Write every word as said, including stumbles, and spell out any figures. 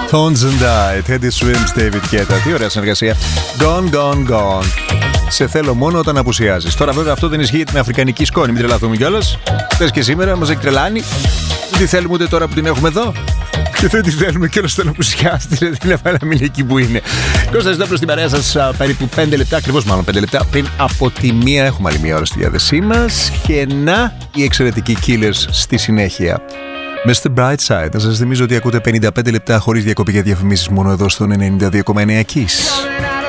Tones and I, Teddy Swims, David Guetta. Τι ωραία συνεργασία. Gone, gone, gone. Σε θέλω μόνο όταν απουσιάζεις. Τώρα βέβαια αυτό δεν ισχύει για την αφρικανική σκόνη, μην τρελαθούμε κιόλας. Θες και σήμερα, μας έχει τρελάνει. Δεν τη θέλουμε ούτε τώρα που την έχουμε εδώ. Και δεν τη θέλουμε κιόλας όταν απουσιάζει. Δηλαδή είναι να μείνει εκεί που είναι. Κώστας Δόπλος στην παρέα σας περίπου πέντε λεπτά, ακριβώς μάλλον πέντε λεπτά πριν από τη μία. Έχουμε άλλη μία ώρα στη διάθεσή μας. Και να οι εξαιρετικοί Killers στη συνέχεια. μίστερ Brightside, να σας θυμίζω ότι ακούτε πενήντα πέντε λεπτά χωρίς διακοπή για διαφημίσεις μόνο εδώ στον ενενήντα δύο κόμμα εννέα Kiss.